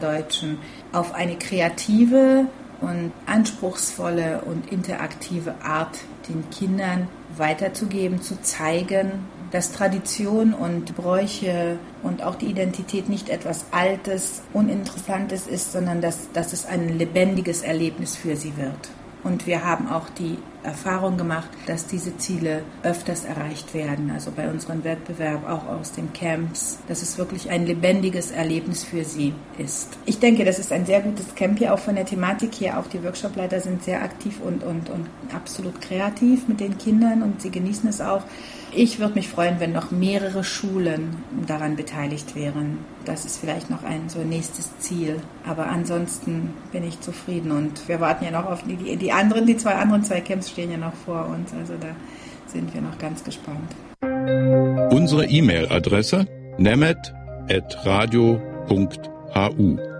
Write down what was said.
Deutschen auf eine kreative und anspruchsvolle und interaktive Art den Kindern weiterzugeben, zu zeigen, dass Tradition und Bräuche und auch die Identität nicht etwas Altes, Uninteressantes ist, sondern dass es ein lebendiges Erlebnis für sie wird. Und wir haben auch die Erfahrung gemacht, dass diese Ziele öfters erreicht werden, also bei unserem Wettbewerb, auch aus den Camps, dass es wirklich ein lebendiges Erlebnis für sie ist. Ich denke, das ist ein sehr gutes Camp hier, auch von der Thematik her. Auch die Workshopleiter sind sehr aktiv und absolut kreativ mit den Kindern und sie genießen es auch. Ich würde mich freuen, wenn noch mehrere Schulen daran beteiligt wären. Das ist vielleicht noch ein so nächstes Ziel. Aber ansonsten bin ich zufrieden und wir warten ja noch auf die anderen, die zwei Camps stehen ja noch vor uns. Also da sind wir noch ganz gespannt. Unsere E-Mail-Adresse nemet@radio.hu